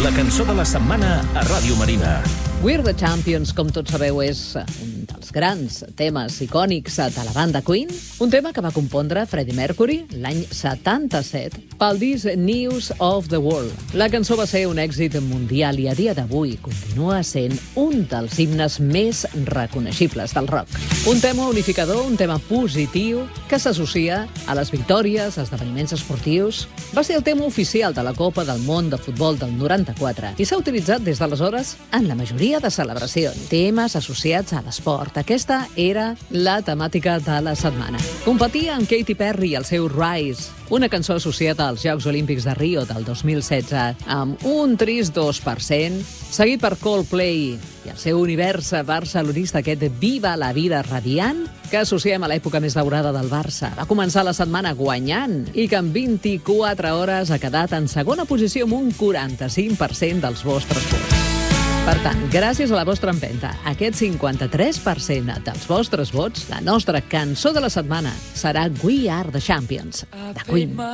La cançó de la setmana a Ràdio Marina. We're the Champions, com tots sabeu, és un dels grans temes icònics de la banda Queen, un tema que va compondre Freddie Mercury l'any 77 pel disc News of the World. La cançó va ser un èxit mundial i a dia d'avui continua sent un dels himnes més reconeixibles del rock. Un tema unificador, un tema positiu que s'associa a les victòries, esdeveniments esportius. Va ser el tema oficial de la Copa del Món de Futbol del 94 i s'ha utilitzat des d'aleshores en la majoria de celebracions. Temes associats a l'esport. Aquesta era la temàtica de la setmana. Competia amb Katy Perry i el seu Rise, una cançó associada als Jocs Olímpics de Rio del 2016, amb un trist 2%, seguit per Coldplay i el seu univers barcelonista, aquest Viva la vida radiant, que associem a l'època més daurada del Barça. Va començar la setmana guanyant i que en 24 hores ha quedat en segona posició amb un 45% dels vostres vots. Per tant, gràcies a la vostra empenta, aquest 53% dels vostres vots, la nostra cançó de la setmana serà We Are the Champions, de Queen.